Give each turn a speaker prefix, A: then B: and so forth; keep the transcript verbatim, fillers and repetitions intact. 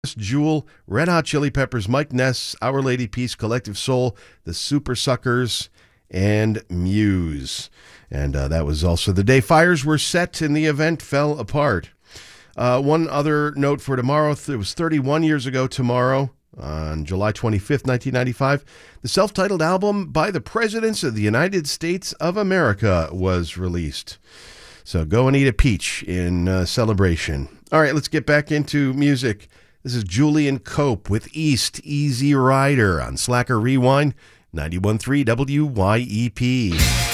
A: Jewel, Red Hot Chili Peppers, Mike Ness, Our Lady Peace, Collective Soul, The Super Suckers, and Muse. And uh, that was also the day fires were set and the event fell apart. Uh, one other note for tomorrow, it was thirty-one years ago tomorrow, on July twenty-fifth, nineteen ninety-five, the self-titled album by the Presidents of the United States of America was released. So go and eat a peach in uh, celebration. All right, let's get back into music. This is Julian Cope with East Easy Rider on Slacker Rewind, ninety-one point three W Y E P.